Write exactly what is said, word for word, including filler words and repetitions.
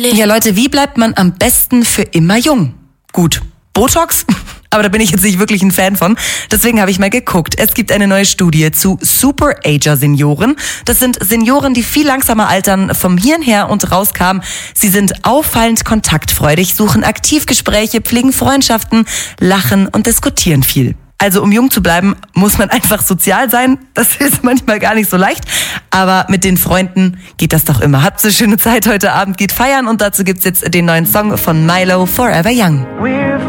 Ja, Leute, wie bleibt man am besten für immer jung? Gut, Botox? Aber da bin ich jetzt nicht wirklich ein Fan von. Deswegen habe ich mal geguckt. Es gibt eine neue Studie zu Super-Ager-Senioren. Das sind Senioren, die viel langsamer altern, vom Hirn her und rauskamen. Sie sind auffallend kontaktfreudig, suchen Aktivgespräche, pflegen Freundschaften, lachen und diskutieren viel. Also um jung zu bleiben, muss man einfach sozial sein. Das ist manchmal gar nicht so leicht. Aber mit den Freunden geht das doch immer. Habt eine schöne Zeit heute Abend, geht feiern. Und dazu gibt's jetzt den neuen Song von Milo, Forever Young.